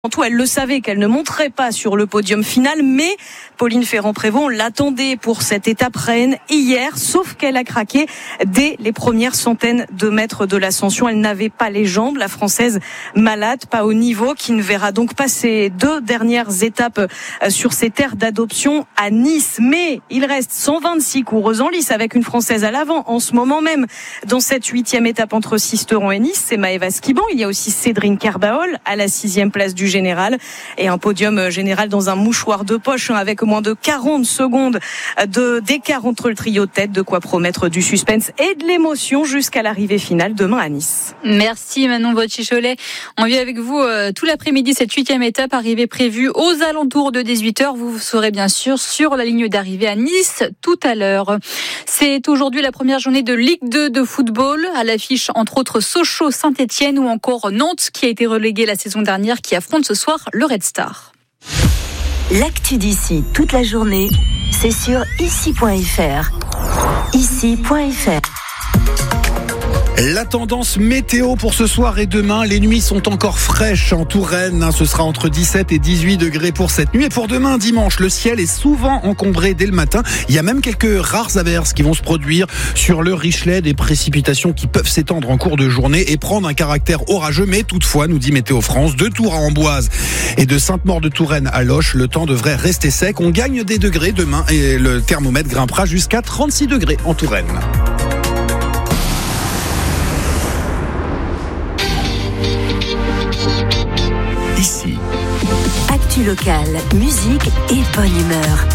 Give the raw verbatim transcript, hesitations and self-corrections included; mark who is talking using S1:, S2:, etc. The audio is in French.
S1: Tout, elle le savait qu'elle ne monterait pas sur le podium final, mais Pauline Ferrand-Prévot, on l'attendait pour cette étape reine hier, sauf qu'elle a craqué dès les premières centaines de mètres de l'ascension. Elle n'avait pas les jambes, la Française malade, pas au niveau, qui ne verra donc pas ses deux dernières étapes sur ses terres d'adoption à Nice. Mais il reste cent vingt-six coureuses en lice avec une Française à l'avant en ce moment même. Dans cette huitième étape entre Sisteron et Nice, c'est Maëva Skiban. Il y a aussi Cédrine Kerbaol à la sixième place du général et un podium général dans un mouchoir de poche avec moins de quarante secondes de d'écart entre le trio de tête, de quoi promettre du suspense et de l'émotion jusqu'à l'arrivée finale demain à Nice.
S2: Merci Manon Vautier-Cholet. On vit avec vous euh, tout l'après-midi cette huitième étape, arrivée prévue aux alentours de dix-huit heures. Vous serez bien sûr sur la ligne d'arrivée à Nice tout à l'heure. C'est aujourd'hui la première journée de Ligue deux de football, à l'affiche entre autres Sochaux-Saint-Etienne ou encore Nantes qui a été relégué la saison dernière, qui affronte ce soir le Red Star.
S3: L'actu d'ici toute la journée, c'est sur ici point f r. ici point f r.
S4: La tendance météo pour ce soir et demain, les nuits sont encore fraîches en Touraine, ce sera entre dix-sept et dix-huit degrés pour cette nuit. Et pour demain dimanche, le ciel est souvent encombré dès le matin. Il y a même quelques rares averses qui vont se produire sur le Richelet, des précipitations qui peuvent s'étendre en cours de journée et prendre un caractère orageux. Mais toutefois, nous dit Météo France, de Tours à Amboise et de Sainte-Maure-de-Touraine à Loches, le temps devrait rester sec. On gagne des degrés demain et le thermomètre grimpera jusqu'à trente-six degrés en Touraine.
S3: Ici. Actu locale, musique et bonne humeur.